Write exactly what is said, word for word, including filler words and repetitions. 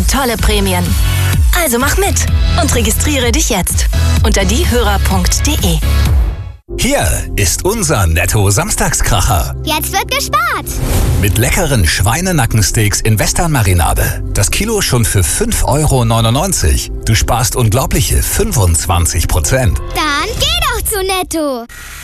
und tolle Prämien. Also mach mit und registriere dich jetzt unter diehörer punkt de. Hier ist unser Netto-Samstagskracher. Jetzt wird gespart. Mit leckeren Schweinenackensteaks in Western-Marinade. Das Kilo schon für fünf Euro neunundneunzig. Du sparst unglaubliche fünfundzwanzig Prozent. Dann geh doch zu Netto.